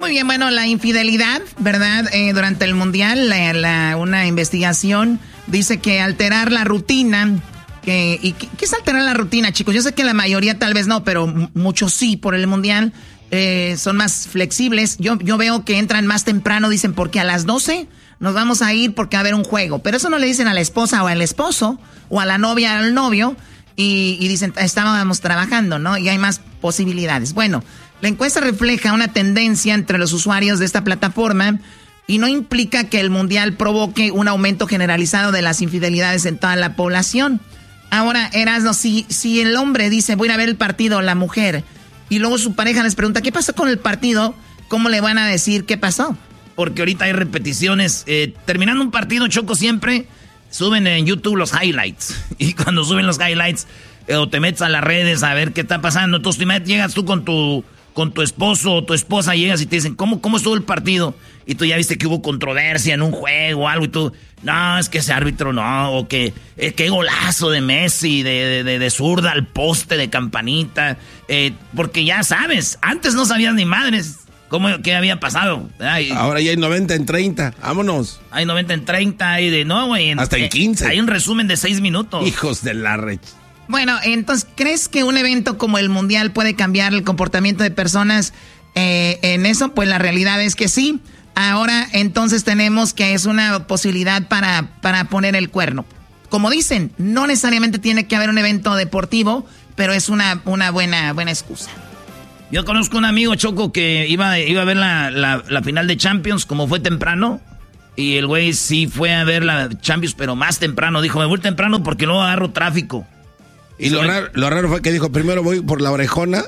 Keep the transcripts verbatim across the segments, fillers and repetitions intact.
Muy bien, bueno, la infidelidad, ¿verdad? Eh, durante el Mundial, la, la, una investigación dice que alterar la rutina, que, y, ¿qué es alterar la rutina, chicos? Yo sé que la mayoría tal vez no, pero muchos sí por el Mundial, eh, son más flexibles. Yo, yo veo que entran más temprano, dicen, porque a las doce nos vamos a ir porque va a haber un juego. Pero eso no le dicen a la esposa o al esposo, o a la novia o al novio, y, y dicen, estábamos trabajando, ¿no? Y hay más posibilidades. Bueno, la encuesta refleja una tendencia entre los usuarios de esta plataforma y no implica que el Mundial provoque un aumento generalizado de las infidelidades en toda la población. Ahora, Erasmo, si, si el hombre dice, voy a ir a ver el partido, la mujer, y luego su pareja les pregunta, ¿qué pasó con el partido? ¿Cómo le van a decir qué pasó? Porque ahorita hay repeticiones. Eh, terminando un partido, Choco, siempre suben en YouTube los highlights. Y cuando suben los highlights, eh, o te metes a las redes a ver qué está pasando. Entonces llegas tú con tu... con tu esposo o tu esposa, llegas y te dicen, ¿cómo, cómo estuvo el partido? Y tú ya viste que hubo controversia en un juego o algo, y tú, no, es que ese árbitro no, o que, eh, qué golazo de Messi, de, de, de, de zurda al poste, de campanita, eh, porque ya sabes, antes no sabías ni madres cómo, qué había pasado. Ay, ahora ya hay noventa en treinta, vámonos. Hay noventa en treinta, hay de, no, güey. Hasta en quince. Hay un resumen de seis minutos. Hijos de la rech. Bueno, entonces, ¿crees que un evento como el Mundial puede cambiar el comportamiento de personas eh, en eso? Pues la realidad es que sí. Ahora, entonces, tenemos que es una posibilidad para, para poner el cuerno. Como dicen, no necesariamente tiene que haber un evento deportivo, pero es una, una buena, buena excusa. Yo conozco un amigo, Choco, que iba, iba a ver la, la, la final de Champions, como fue temprano. Y el güey sí fue a ver la Champions, pero más temprano. Dijo, me voy temprano porque luego agarro tráfico. Y lo raro, lo raro fue que dijo, primero voy por la orejona.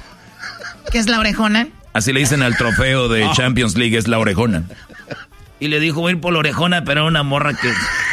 ¿Qué es la orejona? Así le dicen al trofeo de oh. Champions League, es la orejona. Y le dijo, voy a ir por la orejona, pero era una morra que...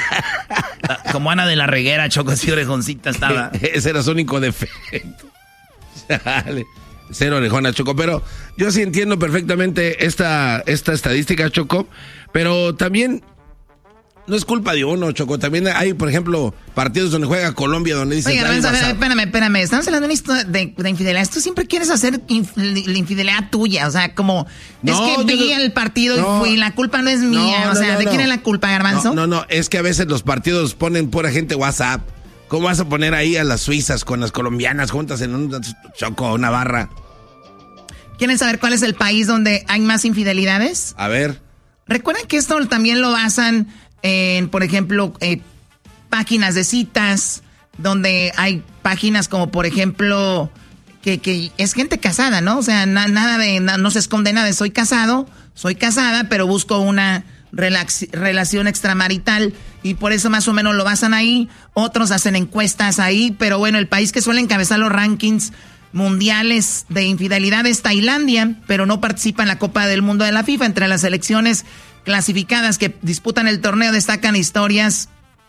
como Ana de la Reguera, Choco, así orejoncita estaba. Ese era su único defecto. Dale. Cero orejona, Choco. Pero yo sí entiendo perfectamente esta, esta estadística, Choco. Pero también... no es culpa de uno, Choco. También hay, por ejemplo, partidos donde juega Colombia, donde dicen... Oiga, vamos a ver, espérame, espérame. Estamos hablando de una historia de, de infidelidad. Tú siempre quieres hacer inf la infidelidad tuya. O sea, como... No, es que vi no, el partido no, y fui. La culpa no es mía. No, o sea, no, ¿de quién es la culpa, Garbanzo? No, no, no. Es que a veces los partidos ponen pura gente WhatsApp. ¿Cómo vas a poner ahí a las suizas con las colombianas juntas en un Choco, una barra? ¿Quieren saber cuál es el país donde hay más infidelidades? A ver. Recuerden que esto también lo basan... en, por ejemplo, eh, páginas de citas, donde hay páginas como, por ejemplo, que, que es gente casada, ¿no? O sea, na, nada de, na, no se esconde nada de soy casado, soy casada, pero busco una relax, relación extramarital y por eso más o menos lo basan ahí. Otros hacen encuestas ahí, pero bueno, el país que suele encabezar los rankings mundiales de infidelidad es Tailandia, pero no participa en la Copa del Mundo de la FIFA. Entre las selecciones clasificadas que disputan el torneo destacan historias,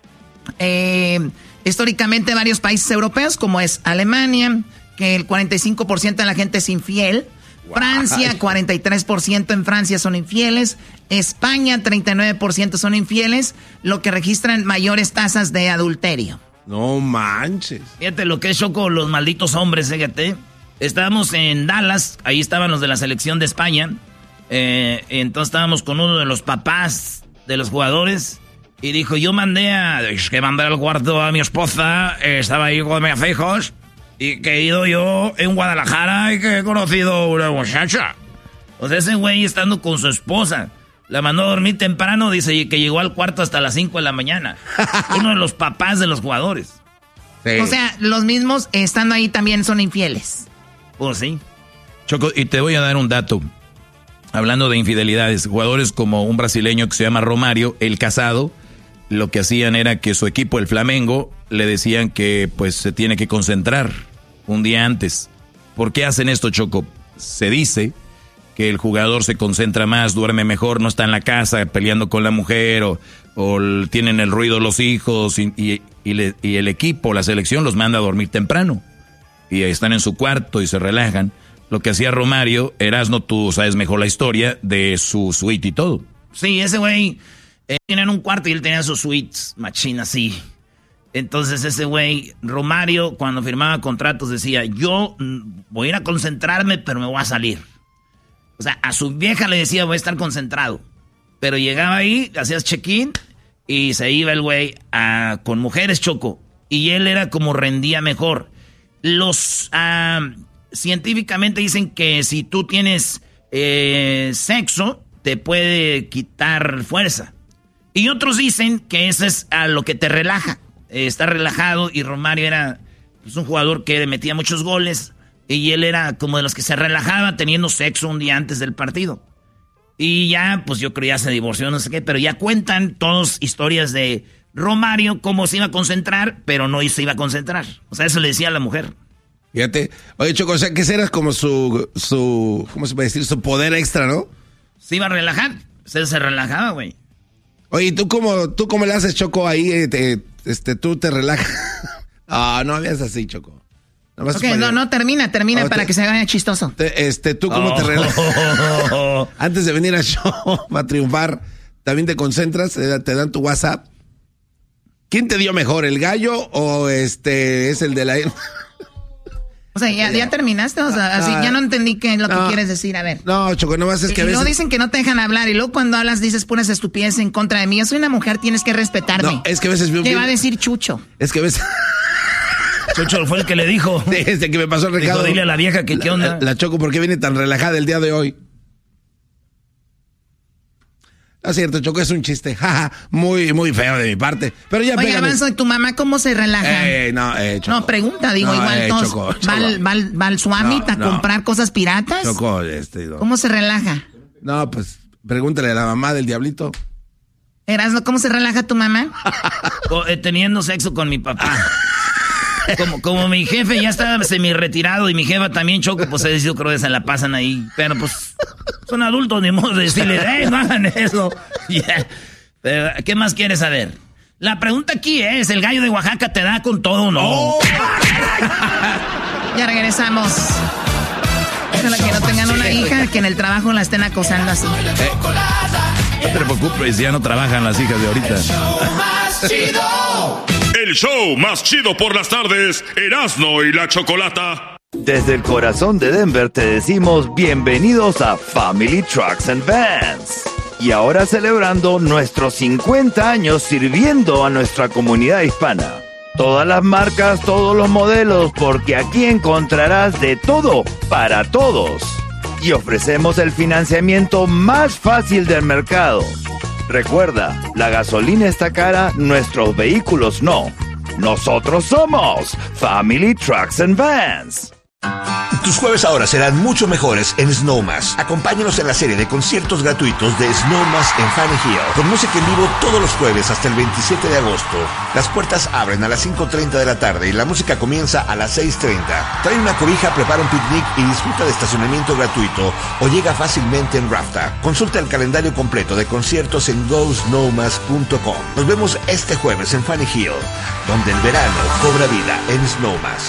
eh, históricamente varios países europeos, como es Alemania, que el cuarenta y cinco por ciento de la gente es infiel. Wow. Francia, cuarenta y tres por ciento en Francia son infieles. España, treinta y nueve por ciento son infieles, lo que registran mayores tasas de adulterio. No manches. Fíjate lo que es, Choco, los malditos hombres, fíjate. Estábamos en Dallas, ahí estaban los de la selección de España. Eh, entonces estábamos con uno de los papás de los jugadores y dijo, yo mandé a... Es que mandé al cuarto a mi esposa, eh, estaba ahí con mis hijos y que he ido yo en Guadalajara y que he conocido una muchacha. O sea, ese güey estando con su esposa, la mandó a dormir temprano, dice que llegó al cuarto hasta las cinco de la mañana. Uno de los papás de los jugadores. Sí. O sea, los mismos estando ahí también son infieles. Pues sí. Choco, y te voy a dar un dato. Hablando de infidelidades, jugadores como un brasileño que se llama Romario, el casado, lo que hacían era que su equipo, el Flamengo, le decían que pues se tiene que concentrar un día antes. ¿Por qué hacen esto, Choco? Se dice que el jugador se concentra más, duerme mejor, no está en la casa peleando con la mujer o, o tienen el ruido los hijos y, y, y, le, y el equipo, la selección los manda a dormir temprano y están en su cuarto y se relajan. Lo que hacía Romario, Erasmo, tú sabes mejor la historia de su suite y todo. Sí, ese güey eh, tenía un cuarto y él tenía sus suites, machina, así. Entonces ese güey, Romario, cuando firmaba contratos decía, yo voy a ir a concentrarme, pero me voy a salir. O sea, a su vieja le decía, voy a estar concentrado. Pero llegaba ahí, hacías check-in y se iba el güey a, con mujeres, Choco. Y él era como rendía mejor. Los uh, científicamente dicen que si tú tienes eh, sexo, te puede quitar fuerza. Y otros dicen que eso es a lo que te relaja. Eh, está relajado y Romario era pues, un jugador que metía muchos goles. Y él era como de los que se relajaba teniendo sexo un día antes del partido. Y ya, pues yo creo ya se divorció, no sé qué. Pero ya cuentan todas historias de Romario, cómo se iba a concentrar, pero no se iba a concentrar. O sea, eso le decía a la mujer. Fíjate. Oye, Choco, o sea, que ese era como su, su, ¿cómo se puede decir? Su poder extra, ¿no? Se iba a relajar. O sea, se relajaba, güey. Oye, ¿tú cómo, tú cómo le haces, Choco, ahí? Eh, te, este, tú te relajas. Ah, no habías así, Choco. Ok, no, no, termina, termina oh, para te, que se vaya chistoso. Te, este, ¿tú cómo oh. te relajas? Antes de venir al show para triunfar, ¿también te concentras? ¿Te dan tu WhatsApp? ¿Quién te dio mejor, el gallo o este es el de la... O sea, ya, ya terminaste, o sea, así, ya no entendí qué es lo no, que quieres decir, a ver. No, Choco, no más es que y, a veces... Y luego dicen que no te dejan hablar, y luego cuando hablas dices puras estupideces en contra de mí. Yo soy una mujer, tienes que respetarme. No, es que a veces... ¿Qué va a decir Chucho? Es que a veces... Chucho fue el que le dijo. Desde que me pasó el recado. Dijo, dile a la vieja que qué onda. La, la Choco, ¿por qué viene tan relajada el día de hoy? No es cierto, Choco, es un chiste. Jaja, muy, muy feo de mi parte. Pero ya Oye, Avanzo, ¿y tu mamá cómo se relaja? Eh, no, eh, Choco. No, pregunta, digo, no, igual eh, todos. Choco, Choco. ¿Va, al, va, al, va al Suamit no, a no. comprar cosas piratas? Choco, este... No. ¿Cómo se relaja? No, pues, pregúntale a la mamá del diablito. Erasmo, ¿cómo se relaja tu mamá? Teniendo sexo con mi papá. Como, como mi jefe ya está semi-retirado y mi jefa también, Choco, pues yo creo que se la pasan ahí. Pero pues son adultos, ni modo de decirles, ¡eh, no hagan eso! Yeah. Pero, ¿qué más quieres saber? La pregunta aquí es, ¿el gallo de Oaxaca te da con todo o no? Oh. Ya regresamos. Ojalá que no tengan una hija que en el trabajo la estén acosando así. Eh, no te preocupes, ya no trabajan las hijas de ahorita. El show más chido por las tardes, Erasmo y la Chocolata. Desde el corazón de Denver te decimos bienvenidos a Family Trucks and Vans. Y ahora celebrando nuestros cincuenta años sirviendo a nuestra comunidad hispana. Todas las marcas, todos los modelos, porque aquí encontrarás de todo para todos. Y ofrecemos el financiamiento más fácil del mercado. Recuerda, la gasolina está cara, nuestros vehículos no. Nosotros somos Family Trucks and Vans. Tus jueves ahora serán mucho mejores en Snowmass. Acompáñanos en la serie de conciertos gratuitos de Snowmass en Fanny Hill, con música en vivo todos los jueves hasta el veintisiete de agosto. Las puertas abren a las cinco treinta de la tarde y la música comienza a las seis treinta. Trae una cobija, prepara un picnic y disfruta de estacionamiento gratuito o llega fácilmente en Rafta. Consulta el calendario completo de conciertos en go snowmass punto com. Nos vemos este jueves en Fanny Hill, donde el verano cobra vida en Snowmass.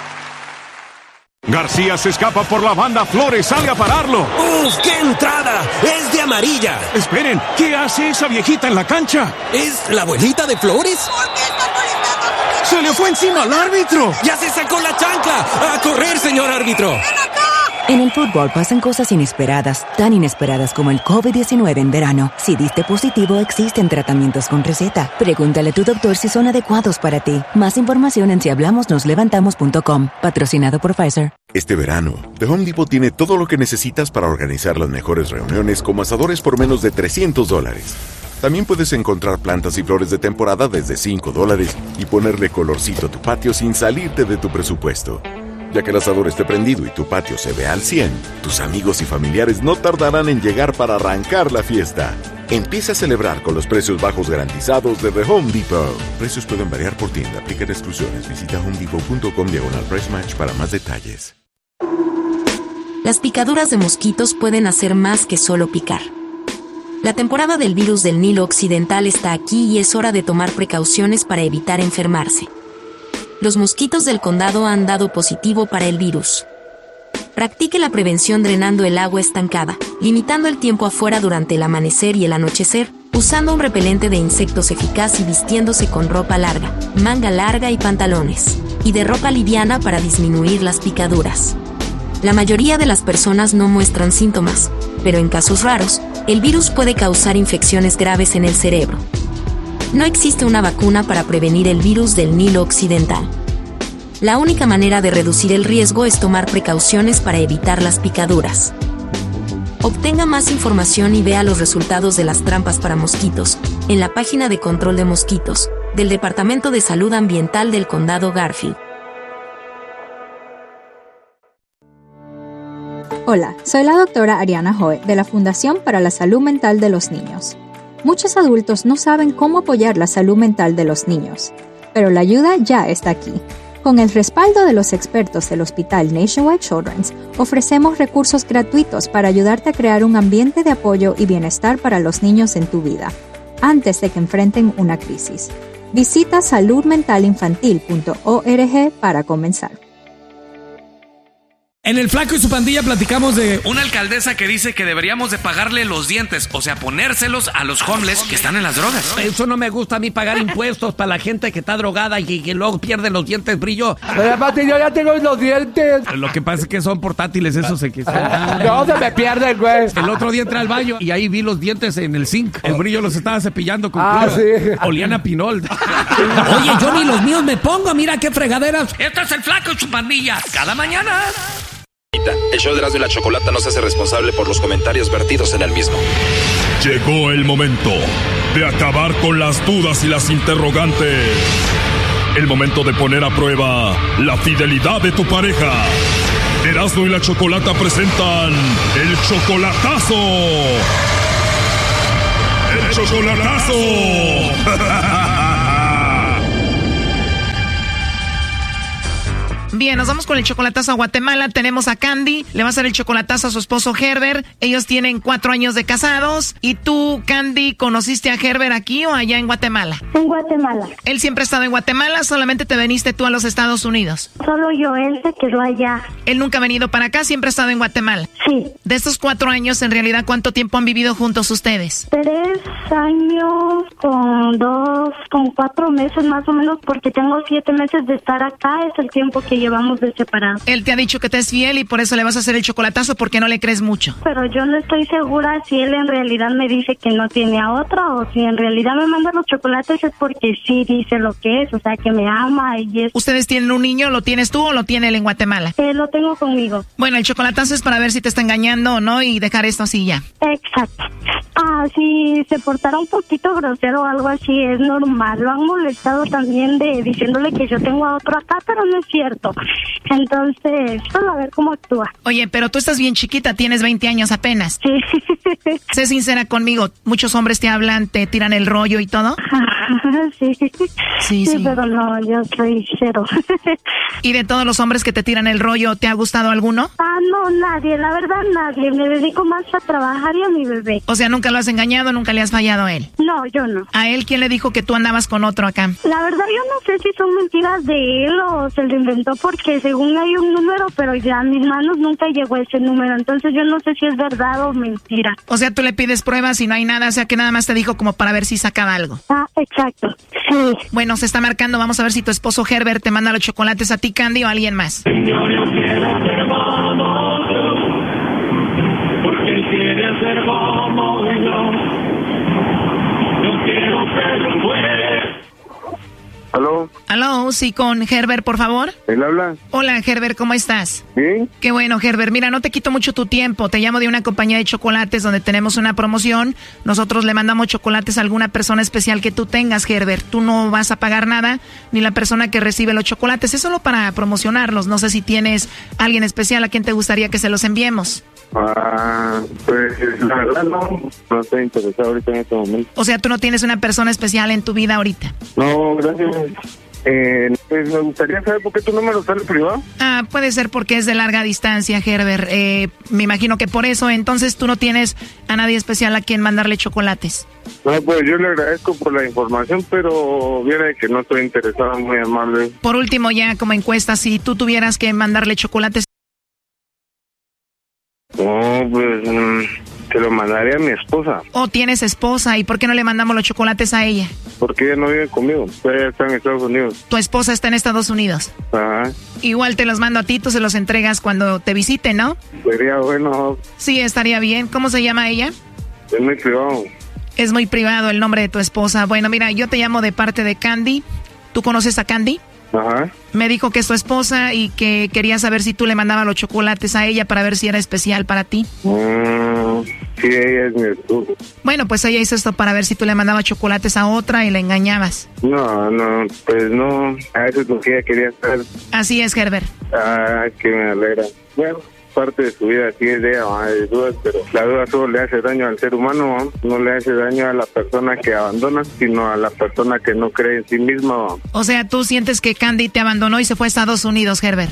García se escapa por la banda, Flores sale a pararlo. ¡Uf, qué entrada! ¡Es de amarilla! Esperen, ¿qué hace esa viejita en la cancha? ¿Es la abuelita de Flores? ¿Por qué está molestando? ¡Se le fue encima al árbitro! ¡Ya se sacó la chancla! ¡A correr, señor árbitro! ¡Ven acá! En el fútbol pasan cosas inesperadas, tan inesperadas como el covid diecinueve en verano. Si diste positivo, existen tratamientos con receta. Pregúntale a tu doctor si son adecuados para ti. Más información en si hablamos nos levantamos punto com. Patrocinado por Pfizer. Este verano, The Home Depot tiene todo lo que necesitas para organizar las mejores reuniones como asadores por menos de trescientos dólares. También puedes encontrar plantas y flores de temporada desde cinco dólares y ponerle colorcito a tu patio sin salirte de tu presupuesto. Ya que el asador esté prendido y tu patio se ve al cien, tus amigos y familiares no tardarán en llegar para arrancar la fiesta. Empieza a celebrar con los precios bajos garantizados de The Home Depot. Precios pueden variar por tienda, aplican exclusiones. Visita home depot punto com diagonal price match para más detalles. Las picaduras de mosquitos pueden hacer más que solo picar. La temporada del virus del Nilo Occidental está aquí y es hora de tomar precauciones para evitar enfermarse. Los mosquitos del condado han dado positivo para el virus. Practique la prevención drenando el agua estancada, limitando el tiempo afuera durante el amanecer y el anochecer, usando un repelente de insectos eficaz y vistiéndose con ropa larga, manga larga y pantalones, y de ropa liviana para disminuir las picaduras. La mayoría de las personas no muestran síntomas, pero en casos raros, el virus puede causar infecciones graves en el cerebro. No existe una vacuna para prevenir el virus del Nilo Occidental. La única manera de reducir el riesgo es tomar precauciones para evitar las picaduras. Obtenga más información y vea los resultados de las trampas para mosquitos en la página de control de mosquitos del Departamento de Salud Ambiental del Condado Garfield. Hola, soy la doctora Ariana Hoy de la Fundación para la Salud Mental de los Niños. Muchos adultos no saben cómo apoyar la salud mental de los niños, pero la ayuda ya está aquí. Con el respaldo de los expertos del Hospital Nationwide Children's, ofrecemos recursos gratuitos para ayudarte a crear un ambiente de apoyo y bienestar para los niños en tu vida, antes de que enfrenten una crisis. Visita salud mental infantil punto org para comenzar. En El Flaco y su pandilla platicamos de una alcaldesa que dice que deberíamos de pagarle los dientes, o sea, ponérselos a los homeless que están en las drogas. Eso no me gusta a mí, pagar impuestos para la gente que está drogada y que luego pierde los dientes brillo. Pero aparte yo ya tengo los dientes. Lo que pasa es que son portátiles esos se que son... No, se me pierden, güey. El otro día entré al baño y ahí vi los dientes en el zinc. El brillo los estaba cepillando con Ah, cloro. sí. Olían a pinol. Oye, yo ni los míos me pongo, mira qué fregaderas. Esto es El Flaco y su pandilla, cada mañana. El show de Erasmo y la Chocolata no se hace responsable por los comentarios vertidos en el mismo. Llegó el momento de acabar con las dudas y las interrogantes. El momento de poner a prueba la fidelidad de tu pareja. Erasmo y la Chocolata presentan El Chocolatazo. ¡El Chocolatazo! Bien, nos vamos con el chocolatazo a Guatemala. Tenemos a Candy, le va a hacer el chocolatazo a su esposo Herbert. Ellos tienen cuatro años de casados. ¿Y tú, Candy, conociste a Herbert aquí o allá en Guatemala? En Guatemala. Él siempre ha estado en Guatemala, solamente te viniste tú a los Estados Unidos. Solo yo, él se quedó allá. Él nunca ha venido para acá, siempre ha estado en Guatemala. Sí. De estos cuatro años, en realidad, ¿cuánto tiempo han vivido juntos ustedes? Tres años con dos, con cuatro meses más o menos, porque tengo siete meses de estar acá, es el tiempo que llevamos de separado. Él te ha dicho que te es fiel y por eso le vas a hacer el chocolatazo porque no le crees mucho. Pero yo no estoy segura si él en realidad me dice que no tiene a otra o si en realidad me manda los chocolates es porque sí dice lo que es, o sea, que me ama y es... ¿Ustedes tienen un niño? ¿Lo tienes tú o lo tiene él en Guatemala? Eh, lo tengo conmigo. Bueno, el chocolatazo es para ver si te está engañando o no y dejar esto así ya. Exacto. Ah, si se portara un poquito grosero o algo así, es normal. Lo han molestado también de diciéndole que yo tengo a otro acá, pero no es cierto. Entonces, solo a ver cómo actúa. Oye, pero tú estás bien chiquita, tienes veinte años apenas. Sí. Sé sincera conmigo, muchos hombres te hablan, te tiran el rollo y todo. Sí. Sí, sí. Sí, pero no, yo soy cero. ¿Y de todos los hombres que te tiran el rollo, te ha gustado alguno? Ah, no, nadie, la verdad nadie. Me dedico más a trabajar y a mi bebé. O sea, ¿nunca lo has engañado, nunca le has fallado a él? No, yo no. ¿A él quién le dijo que tú andabas con otro acá? La verdad yo no sé si son mentiras de él o se lo inventó porque según hay un número, pero ya a mis manos nunca llegó ese número. Entonces yo no sé si es verdad o mentira. O sea, tú le pides pruebas y no hay nada, o sea que nada más te dijo como para ver si sacaba algo. Ah, exacto. Sí. Bueno, se está marcando, vamos a ver si tu esposo Herbert te manda los chocolates a ti, Candy, o a alguien más. Señor, yo quiero ser como tú, porque él quiere ser como yo. Yo quiero ser un juez. ¿Aló? Aló, sí, con Herbert, por favor. ¿Él habla? Hola, Herbert, ¿cómo estás? Bien. Qué bueno, Herbert. Mira, no te quito mucho tu tiempo. Te llamo de una compañía de chocolates donde tenemos una promoción. Nosotros le mandamos chocolates a alguna persona especial que tú tengas, Herbert. Tú no vas a pagar nada, ni la persona que recibe los chocolates. Es solo para promocionarlos. No sé si tienes alguien especial a quien te gustaría que se los enviemos. Ah, pues la verdad no, no estoy interesado ahorita en este momento. O sea, tú no tienes una persona especial en tu vida ahorita. No, gracias. Eh, pues me gustaría saber por qué tu número sale privado. Ah, puede ser porque es de larga distancia, Herbert. Eh, me imagino que por eso, entonces tú no tienes a nadie especial a quien mandarle chocolates. No, pues yo le agradezco por la información, pero viene que no estoy interesado, muy amable. Por último, ya como encuesta, si tú tuvieras que mandarle chocolates. No, pues Se lo mandaría a mi esposa. ¿O tienes esposa? ¿Y por qué no le mandamos los chocolates a ella? Porque ella no vive conmigo. Ella está en Estados Unidos. Tu esposa está en Estados Unidos. Ajá. Igual te los mando a ti, tú se los entregas cuando te visite, ¿no? Sería bueno. Sí, estaría bien. ¿Cómo se llama ella? Es muy privado. Es muy privado el nombre de tu esposa. Bueno, mira, yo te llamo de parte de Candy. ¿Tú conoces a Candy? Ajá. Me dijo que es tu esposa y que quería saber si tú le mandabas los chocolates a ella para ver si era especial para ti. Mm, sí, ella es mi esposa. Bueno, pues ella hizo esto para ver si tú le mandabas chocolates a otra y la engañabas. No, no, pues no. A eso es lo que ella quería hacer. Así es, Herbert. Ah, que me alegra. Bueno, parte de su vida sí es de ella, ¿no? De dudas, pero la duda solo le hace daño al ser humano, ¿no? No le hace daño a la persona que abandona, sino a la persona que no cree en sí misma, ¿no? O sea, ¿tú sientes que Candy te abandonó y se fue a Estados Unidos, Herbert?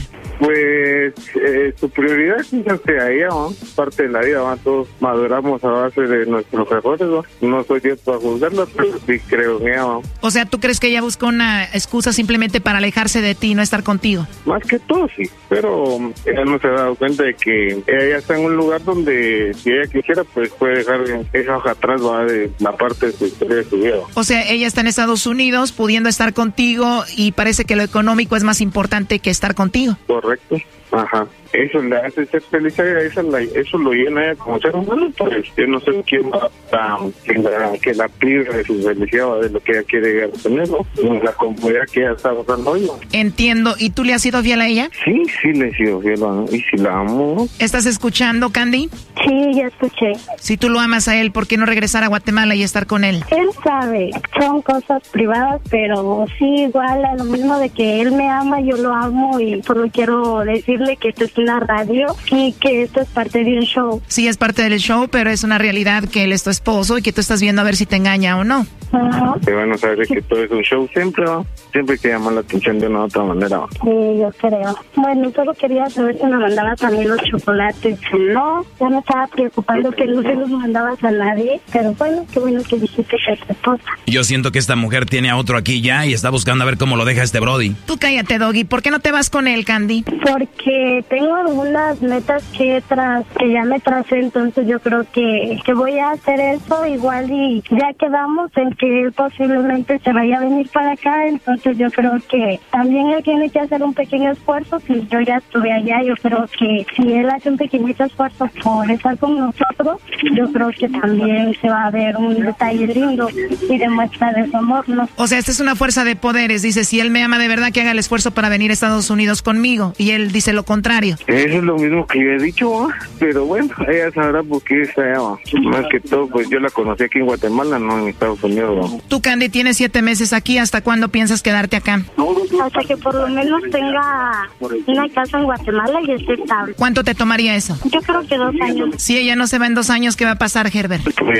Pues eh, su prioridad es a ella, ¿no? Parte de la vida, ¿no? Todos maduramos a base de nuestros errores, ¿no? No soy Dios para juzgarla, pero sí creo en ella, ¿no? O sea, ¿tú crees que ella buscó una excusa simplemente para alejarse de ti y no estar contigo? Más que todo, sí, pero ella no se ha dado cuenta de que ella ya está en un lugar donde si ella quisiera, pues puede dejar esa hoja atrás, ¿no? De la parte de su historia de su vida. O sea, ella está en Estados Unidos pudiendo estar contigo y parece que lo económico es más importante que estar contigo. Correcto. Ajá. Eso le hace ser feliz a ella, eso, la, eso lo llena a ella como ser humano, pues yo no sé quién va a que la, que la priva de su felicidad o de lo que ella quiere llegar a tener, ¿no? La comodidad que ella está usando hoy, ¿no? Entiendo. ¿Y tú le has sido fiel a ella? Sí, sí le he sido fiel, ¿no? Y si la amo, ¿no? ¿Estás escuchando, Candy? Sí, ya escuché. Si tú lo amas a él, ¿por qué no regresar a Guatemala y estar con él? Él sabe, son cosas privadas, pero sí, igual a lo mismo de que él me ama, yo lo amo y solo quiero decirle que esto es una radio y que esto es parte de un show. Sí, es parte del show, pero es una realidad que él es tu esposo y que tú estás viendo a ver si te engaña o no. Ajá. Que van a saber que todo es un show siempre, ¿no? Siempre hay que llamar la atención de una u otra manera, ¿no? Sí, yo creo. Bueno, solo quería saber si me mandabas también los chocolates. No, ya me estaba preocupando que no se los mandabas a nadie, pero bueno, qué bueno que dijiste que es tu esposa. Yo siento que esta mujer tiene a otro aquí ya y está buscando a ver cómo lo deja este Brody. Tú cállate, Doggy. ¿Por qué no te vas con él, Candy? Porque tengo algunas metas que tras que ya me tracé, entonces yo creo que, que voy a hacer eso igual y ya quedamos en que él posiblemente se vaya a venir para acá, entonces yo creo que también él tiene que hacer un pequeño esfuerzo. Si yo ya estuve allá, yo creo que si él hace un pequeñito esfuerzo por estar con nosotros, yo creo que también se va a ver un detalle lindo y demuestra de su amor, ¿no? O sea, esta es una fuerza de poderes. Dice, si él me ama de verdad, que haga el esfuerzo para venir a Estados Unidos conmigo. Y él dice lo contrario. Eso es lo mismo que yo he dicho, ¿no? Pero bueno, ella sabrá por qué está allá, ¿no? Más que todo, pues yo la conocí aquí en Guatemala, no en Estados Unidos, ¿no? Tú, Candy, tienes siete meses aquí. ¿Hasta cuándo piensas quedarte acá? Hasta que por lo menos tenga una casa en Guatemala y esté estable. ¿Cuánto te tomaría eso? Yo creo que dos años. Si ella no se va en dos años, ¿qué va a pasar, Herbert? Pues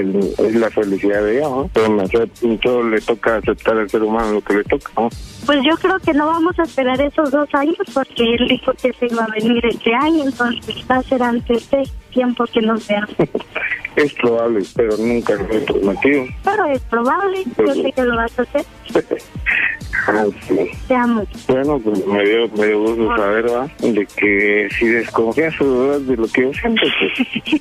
es la felicidad de ella, ¿no? Pero todo le toca aceptar al ser humano lo que le toca, ¿no? Pues yo creo que no vamos a esperar esos dos años porque él dijo que se iba a venir este año, entonces va a ser antes de tiempo que nos veamos. Es probable, pero nunca lo he prometido. Pero es probable, yo sé que lo vas a hacer. Ah, sí. Te amo. Bueno, pues me dio, me dio gusto saber, ¿verdad? De que si desconfías o dudas de lo que yo siento, pues...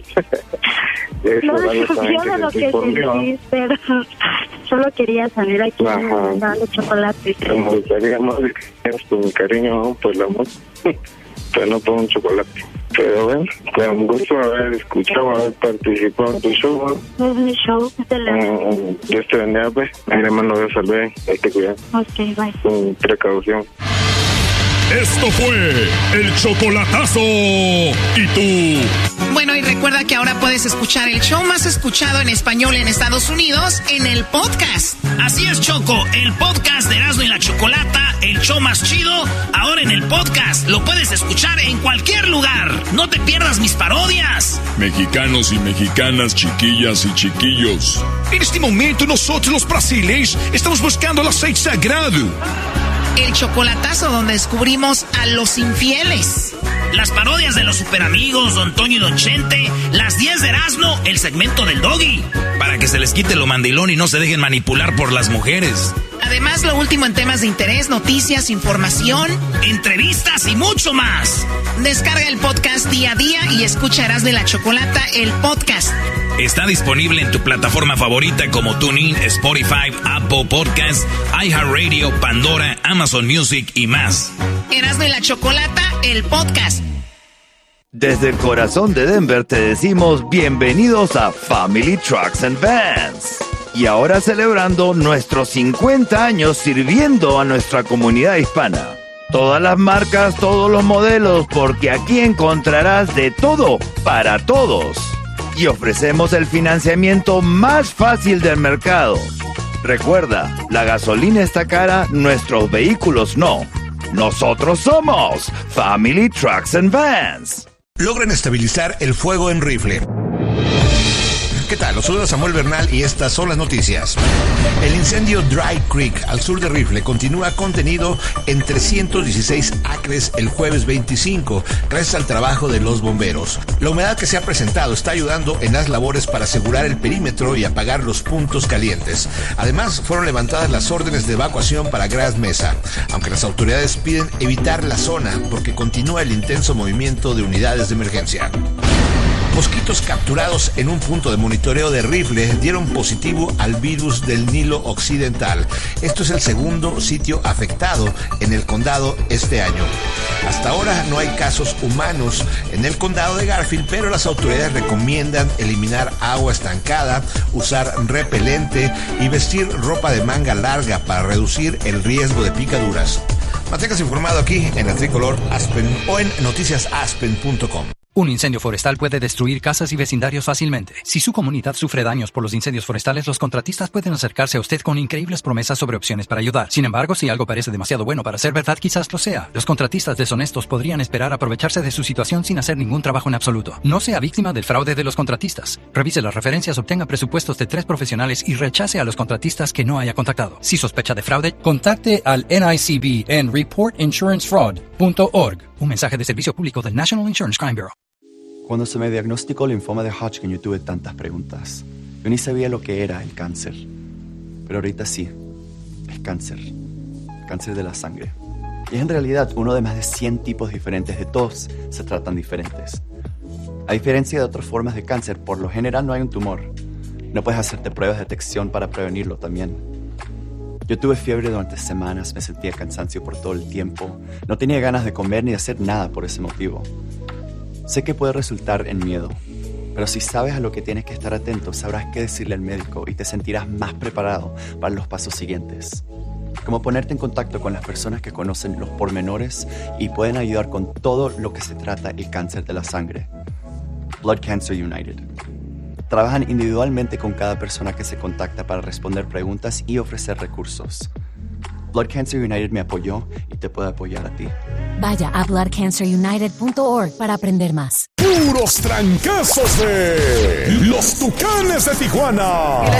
No desconfío de lo que sentís, pero solo quería saber a quién me mandaban los chocolates. Me gustaría más de que tienes tu cariño por el amor, pero no por un chocolate. Pero bueno, con un gusto haber escuchado, haber participado en tu show, ¿no? Es mi show, es de la... Mm, Dios te bendiga, pues. Ahí le mando Dios al bebé, hay que cuidar. Ok, bye. Con precaución. Esto fue el chocolatazo. ¿Y tú? Bueno, y recuerda que ahora puedes escuchar el show más escuchado en español en Estados Unidos en el podcast. Así es, Choco, el podcast de Erasmo y la Chocolata, el show más chido, ahora en el podcast. Lo puedes escuchar en cualquier lugar. No te pierdas mis parodias. Mexicanos y mexicanas, chiquillas y chiquillos. En este momento nosotros los brasileños estamos buscando el aceite sagrado. El chocolatazo, donde descubrimos a los infieles. Las parodias de los superamigos, Don Toño y Don Chente. Las diez de Erasmo, el segmento del Doggy. Para que se les quite lo mandilón y no se dejen manipular por las mujeres. Además, lo último en temas de interés, noticias, información, entrevistas y mucho más. Descarga el podcast día a día y escucharás de la Chocolata, el podcast. Está disponible en tu plataforma favorita como TuneIn, Spotify, Apple Podcasts, iHeartRadio, Pandora, Amazon Music y más. Erasmo y la Chocolata, el podcast. Desde el corazón de Denver te decimos bienvenidos a Family Trucks and Vans. Y ahora celebrando nuestros cincuenta años sirviendo a nuestra comunidad hispana. Todas las marcas, todos los modelos, porque aquí encontrarás de todo para todos. Y ofrecemos el financiamiento más fácil del mercado. Recuerda, la gasolina está cara, nuestros vehículos no. Nosotros somos Family Trucks and Vans. Logran estabilizar el fuego en rifle. ¿Qué tal? Los saluda Samuel Bernal y estas son las noticias. El incendio Dry Creek al sur de Rifle continúa contenido en trescientos dieciséis acres el jueves veinticinco, gracias al trabajo de los bomberos. La humedad que se ha presentado está ayudando en las labores para asegurar el perímetro y apagar los puntos calientes. Además, fueron levantadas las órdenes de evacuación para Grass Mesa, aunque las autoridades piden evitar la zona porque continúa el intenso movimiento de unidades de emergencia. Mosquitos capturados en un punto de monitoreo de Rifle dieron positivo al virus del Nilo Occidental. Esto es el segundo sitio afectado en el condado este año. Hasta ahora no hay casos humanos en el condado de Garfield, pero las autoridades recomiendan eliminar agua estancada, usar repelente y vestir ropa de manga larga para reducir el riesgo de picaduras. Manténgase informado aquí en el Tricolor Aspen o en noticias aspen punto com. Un incendio forestal puede destruir casas y vecindarios fácilmente. Si su comunidad sufre daños por los incendios forestales, los contratistas pueden acercarse a usted con increíbles promesas sobre opciones para ayudar. Sin embargo, si algo parece demasiado bueno para ser verdad, quizás lo sea. Los contratistas deshonestos podrían esperar aprovecharse de su situación sin hacer ningún trabajo en absoluto. No sea víctima del fraude de los contratistas. Revise las referencias, obtenga presupuestos de tres profesionales y rechace a los contratistas que no haya contactado. Si sospecha de fraude, contacte al N I C B en report insurance fraud punto org. Un mensaje de servicio público del National Insurance Crime Bureau. Cuando se me diagnosticó linfoma de Hodgkin, yo tuve tantas preguntas. Yo ni sabía lo que era el cáncer. Pero ahorita sí, es cáncer. Cáncer de la sangre. Y es en realidad uno de más de cien tipos diferentes. De todos se tratan diferentes. A diferencia de otras formas de cáncer, por lo general no hay un tumor. No puedes hacerte pruebas de detección para prevenirlo también. Yo tuve fiebre durante semanas, me sentía cansancio por todo el tiempo. No tenía ganas de comer ni de hacer nada por ese motivo. Sé que puede resultar en miedo, pero si sabes a lo que tienes que estar atento, sabrás qué decirle al médico y te sentirás más preparado para los pasos siguientes. Como ponerte en contacto con las personas que conocen los pormenores y pueden ayudar con todo lo que se trata el cáncer de la sangre. Blood Cancer United. Trabajan individualmente con cada persona que se contacta para responder preguntas y ofrecer recursos. Blood Cancer United me apoyó y te puede apoyar a ti. Vaya a blood cancer united punto org para aprender más. Puros trancazos de los Tucanes de Tijuana.